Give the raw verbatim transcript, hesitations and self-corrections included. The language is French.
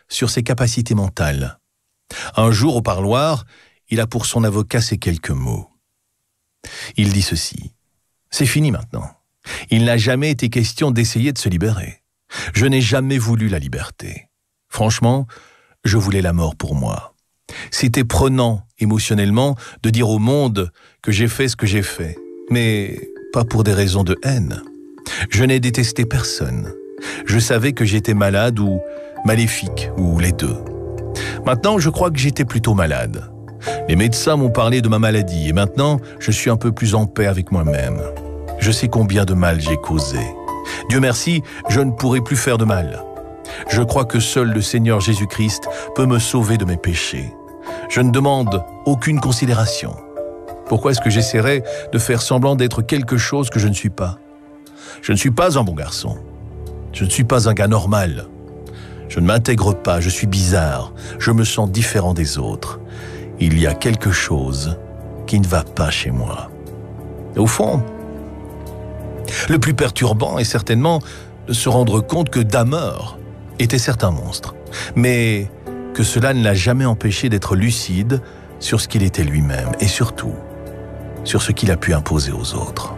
sur ses capacités mentales. Un jour, au parloir, il a pour son avocat ces quelques mots. Il dit ceci. « C'est fini maintenant. Il n'a jamais été question d'essayer de se libérer. Je n'ai jamais voulu la liberté. Franchement, je voulais la mort pour moi. C'était prenant, émotionnellement, de dire au monde que j'ai fait ce que j'ai fait, mais pas pour des raisons de haine. Je n'ai détesté personne. Je savais que j'étais malade ou maléfique, ou les deux. Maintenant, je crois que j'étais plutôt malade. Les médecins m'ont parlé de ma maladie et maintenant, je suis un peu plus en paix avec moi-même. Je sais combien de mal j'ai causé. Dieu merci, je ne pourrai plus faire de mal. Je crois que seul le Seigneur Jésus-Christ peut me sauver de mes péchés. Je ne demande aucune considération. Pourquoi est-ce que j'essaierais de faire semblant d'être quelque chose que je ne suis pas? Je ne suis pas un bon garçon. Je ne suis pas un gars normal. Je ne m'intègre pas, je suis bizarre. Je me sens différent des autres. Il y a quelque chose qui ne va pas chez moi. Au fond, le plus perturbant est certainement de se rendre compte que Dahmer était certes un monstre, mais que cela ne l'a jamais empêché d'être lucide sur ce qu'il était lui-même et surtout sur ce qu'il a pu imposer aux autres.